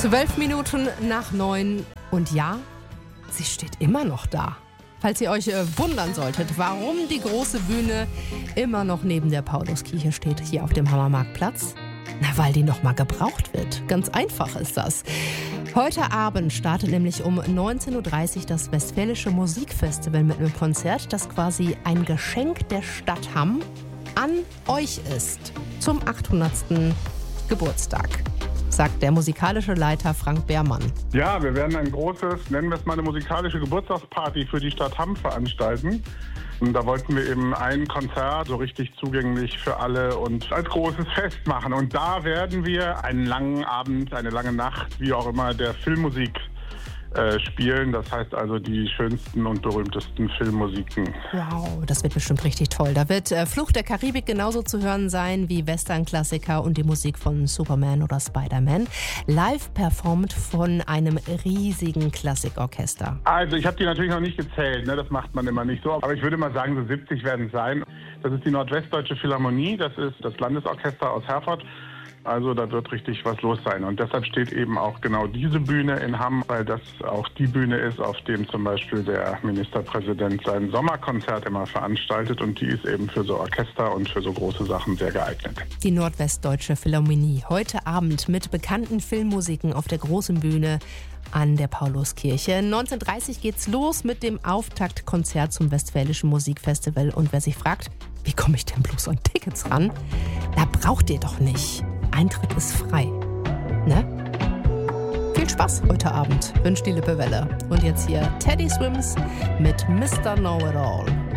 8:12 und ja, sie steht immer noch da. Falls ihr euch wundern solltet, warum die große Bühne immer noch neben der Pauluskirche steht, hier auf dem Hammermarktplatz. Na, weil die noch mal gebraucht wird. Ganz einfach ist das. Heute Abend startet nämlich um 19:30 Uhr das Westfälische Musikfestival mit einem Konzert, das quasi ein Geschenk der Stadt Hamm an euch ist. Zum 800. Geburtstag, sagt der musikalische Leiter Frank Beermann. Ja, wir werden ein großes, nennen wir es mal eine musikalische Geburtstagsparty für die Stadt Hamm veranstalten. Und da wollten wir eben ein Konzert so richtig zugänglich für alle und als großes Fest machen. Und da werden wir einen langen Abend, eine lange Nacht, wie auch immer, der Filmmusik spielen. Das heißt also die schönsten und berühmtesten Filmmusiken. Wow, das wird bestimmt richtig toll. Da wird Flucht der Karibik genauso zu hören sein wie Western-Klassiker und die Musik von Superman oder Spider-Man. Live performt von einem riesigen Klassikorchester. Also ich habe die natürlich noch nicht gezählt, ne? Das macht man immer nicht so. Aber ich würde mal sagen, so 70 werden es sein. Das ist die Nordwestdeutsche Philharmonie, das ist das Landesorchester aus Herford. Also da wird richtig was los sein. Und deshalb steht eben auch genau diese Bühne in Hamm, weil das auch die Bühne ist, auf dem zum Beispiel der Ministerpräsident sein Sommerkonzert immer veranstaltet. Und die ist eben für so Orchester und für so große Sachen sehr geeignet. Die Nordwestdeutsche Philharmonie. Heute Abend mit bekannten Filmmusiken auf der großen Bühne an der Pauluskirche. 19:30 Uhr geht's los mit dem Auftaktkonzert zum Westfälischen Musikfestival. Und wer sich fragt, wie komme ich denn bloß an Tickets ran? Da braucht ihr doch nicht. Eintritt ist frei. Ne? Viel Spaß heute Abend, wünscht die Lippewelle. Und jetzt hier Teddy Swims mit Mr. Know-It-All.